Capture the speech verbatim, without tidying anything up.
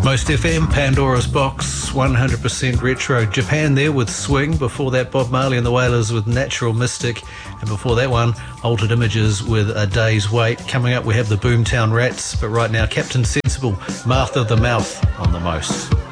Most F M, Pandora's Box, one hundred percent retro. Japan there with Swing. Before that, Bob Marley and the Wailers with Natural Mystic. And before that one, Altered Images with A Day's Wait. Coming up, we have the Boomtown Rats. But right now, Captain Sensible, Mouth of the Mouth on the Most.